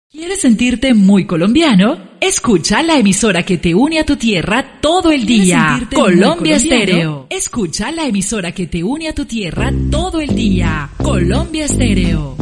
¿Quieres sentirte muy colombiano? Escucha la emisora que te une a tu tierra todo el día. Colombia Estéreo. Escucha la emisora que te une a tu tierra todo el día. Colombia Estéreo.